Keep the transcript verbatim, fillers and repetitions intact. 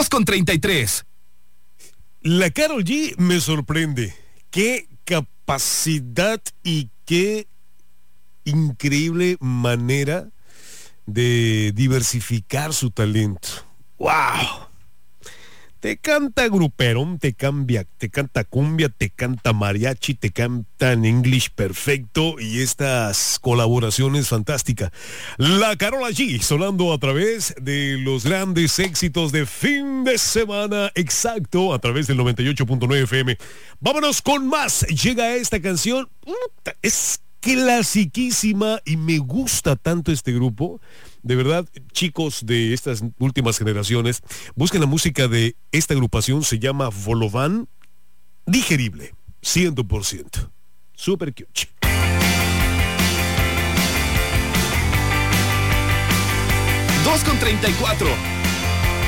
con treinta y tres. La Karol G me sorprende. Qué capacidad y qué increíble manera de diversificar su talento. ¡Wow! Te canta gruperón, te cambia, te canta cumbia, te canta mariachi, te canta en English perfecto y estas colaboraciones fantásticas. La Karol G sonando a través de los grandes éxitos de fin de semana, exacto, a través del noventa y ocho punto nueve F M. Vámonos con más. Llega esta canción, es clasiquísima y me gusta tanto este grupo. De verdad, chicos de estas últimas generaciones, busquen la música de esta agrupación, se llama Volovan, digerible, cien por ciento. Super cute. dos con treinta y cuatro.